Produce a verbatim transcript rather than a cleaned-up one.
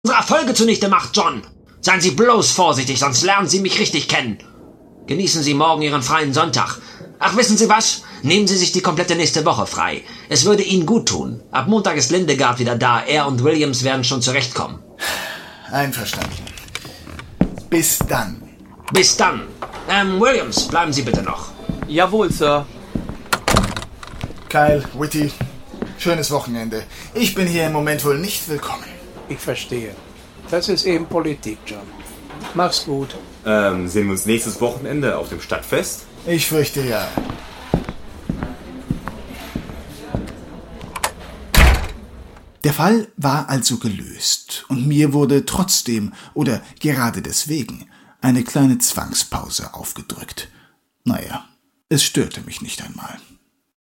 unsere Erfolge zunichte macht, John. Seien Sie bloß vorsichtig, sonst lernen Sie mich richtig kennen. Genießen Sie morgen Ihren freien Sonntag. Ach, wissen Sie was? Nehmen Sie sich die komplette nächste Woche frei. Es würde Ihnen gut tun. Ab Montag ist Lindegard wieder da. Er und Williams werden schon zurechtkommen. Einverstanden. Bis dann. Bis dann. Ähm, Williams, bleiben Sie bitte noch. Jawohl, Sir. Kyle, Whitty, schönes Wochenende. Ich bin hier im Moment wohl nicht willkommen. Ich verstehe. Das ist eben Politik, John. Mach's gut. Ähm, sehen wir uns nächstes Wochenende auf dem Stadtfest? Ich fürchte ja. Der Fall war also gelöst und mir wurde trotzdem oder gerade deswegen eine kleine Zwangspause aufgedrückt. Naja, es störte mich nicht einmal.